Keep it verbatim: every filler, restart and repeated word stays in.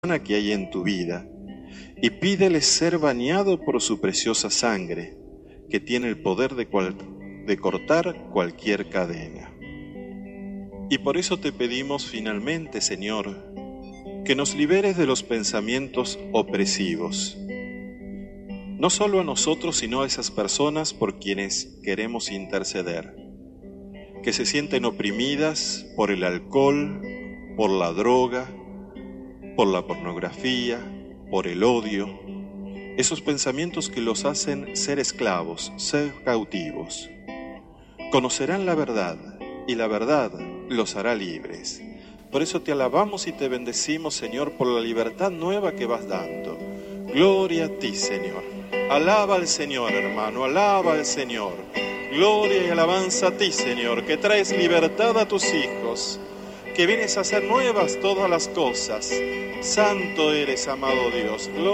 que hay en tu vida y pídele ser bañado por su preciosa sangre, que tiene el poder de, cual, de cortar cualquier cadena. Y por eso te pedimos finalmente, Señor, que nos liberes de los pensamientos opresivos, no solo a nosotros, sino a esas personas por quienes queremos interceder, que se sienten oprimidas por el alcohol, por la droga, por la pornografía, por el odio, esos pensamientos que los hacen ser esclavos, ser cautivos. Conocerán la verdad y la verdad los hará libres. Por eso te alabamos y te bendecimos, Señor, por la libertad nueva que vas dando. Gloria a ti, Señor. Alaba al Señor, hermano, alaba al Señor. Gloria y alabanza a ti, Señor, que traes libertad a tus hijos, que vienes a hacer nuevas todas las cosas. Santo eres, amado Dios. Gloria